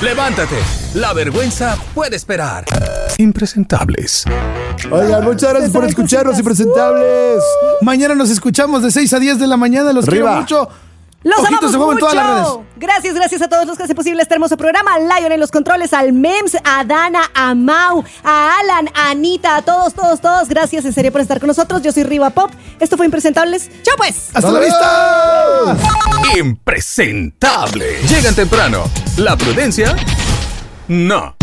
Levántate, la vergüenza puede esperar. Impresentables. Oigan, muchas gracias por escucharnos, Impresentables. Mañana nos escuchamos de 6 a 10 de la mañana. Los quiero mucho. ¡Los Ojitos amamos se mueven mucho! todas las redes. Gracias a todos los que hacen posible este hermoso programa. A Lion en los controles, al Mems, a Dana, a Mau, a Alan, a Anita, a todos. Gracias en serio por estar con nosotros. Yo soy Riva Pop. Esto fue Impresentables. ¡Chao pues! ¡Hasta la vista! Impresentable. Llegan temprano. La prudencia, no.